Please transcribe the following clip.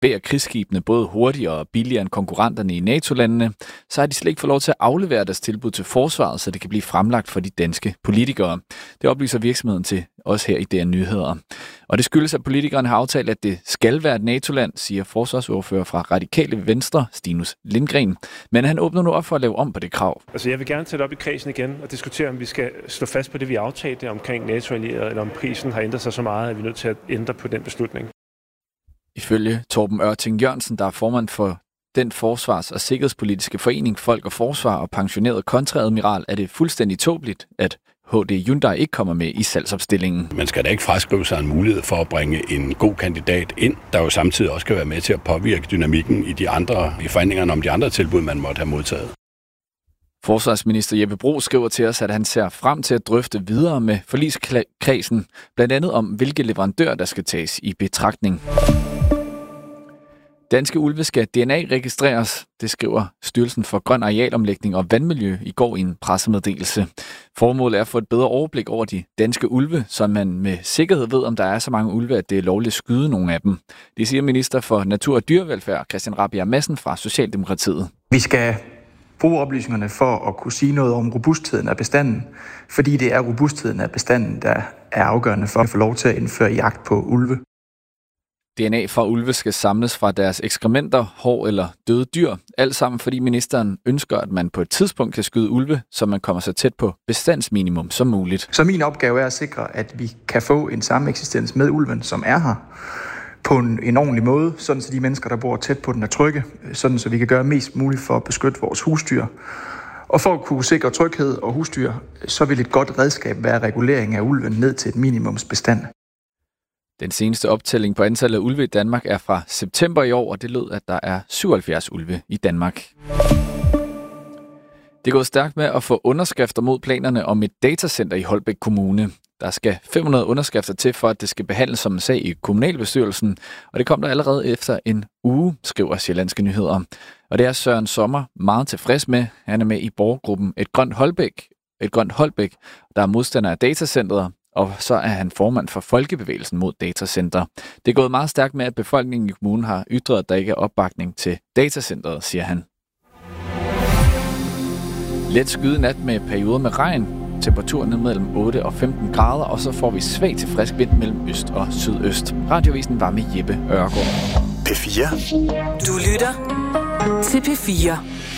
leverer krigsskibene både hurtigere og billigere end konkurrenterne i NATO-landene, så har de slet ikke fået lov til at aflevere deres tilbud til forsvaret, så det kan blive fremlagt for de danske politikere. Det oplyser virksomheden til os her i DR Nyheder. Og det skyldes, at politikerne har aftalt, at det skal være et NATO-land, siger forsvarsordfører fra Radikale Venstre, Stinus Lindgren. Men han åbner nu op for at lave om på det krav. Altså jeg vil gerne tage det op i kredsen igen og diskutere, om vi skal stå fast på det, vi aftalte omkring NATO-allierede, eller om prisen har ændret sig så meget, at vi er nødt til at ændre på den beslutning. Ifølge Torben Ørting Jørgensen, der er formand for den forsvars- og sikkerhedspolitiske forening Folk og Forsvar og pensioneret kontreadmiral, er det fuldstændig tåbeligt, at HD Hyundai ikke kommer med i salgsopstillingen. Man skal da ikke fraskrive sig en mulighed for at bringe en god kandidat ind, der jo samtidig også kan være med til at påvirke dynamikken i forhandlingerne om de andre tilbud, man måtte have modtaget. Forsvarsminister Jeppe Bruus skriver til os, at han ser frem til at drøfte videre med forligskredsen, blandt andet om, hvilke leverandører, der skal tages i betragtning. Danske ulve skal DNA-registreres, det skriver Styrelsen for Grøn Arealomlægning og Vandmiljø i går i en pressemeddelelse. Formålet er at få et bedre overblik over de danske ulve, så man med sikkerhed ved, om der er så mange ulve, at det er lovligt at skyde nogle af dem. Det siger minister for Natur- og Dyrevelfærd, Christian Rabjerg Madsen fra Socialdemokratiet. Vi skal bruge oplysningerne for at kunne sige noget om robustheden af bestanden, fordi det er robustheden af bestanden, der er afgørende for at få lov til at indføre jagt på ulve. DNA fra ulve skal samles fra deres ekskrementer, hår eller døde dyr. Alt sammen fordi ministeren ønsker, at man på et tidspunkt kan skyde ulve, så man kommer så tæt på bestandsminimum som muligt. Så min opgave er at sikre, at vi kan få en sameksistens med ulven, som er her, på en ordentlig måde, sådan så de mennesker, der bor tæt på den, er trygge, sådan så vi kan gøre mest muligt for at beskytte vores husdyr. Og for at kunne sikre tryghed og husdyr, så vil et godt redskab være regulering af ulven ned til et minimumsbestand. Den seneste optælling på antallet af ulve i Danmark er fra september i år, og det lød, at der er 77 ulve i Danmark. Det er gået stærkt med at få underskrifter mod planerne om et datacenter i Holbæk Kommune. Der skal 500 underskrifter til, for at det skal behandles som en sag i kommunalbestyrelsen, og det kom der allerede efter en uge, skriver Sjællandske Nyheder. Og det er Søren Sommer meget tilfreds med. Han er med i borgergruppen Et Grønt Holbæk, der er modstander af datacentret, og så er han formand for Folkebevægelsen mod datacenter. Det er gået meget stærkt med, at befolkningen i kommunen har ytret, at der ikke er opbakning til datacentret, siger han. Let skyde nat med perioder med regn. Temperaturen ned mellem 8 og 15 grader, og så får vi svag til frisk vind mellem øst og sydøst. Radiovisen var med Jeppe Ørgaard. P4. Du lytter til P4.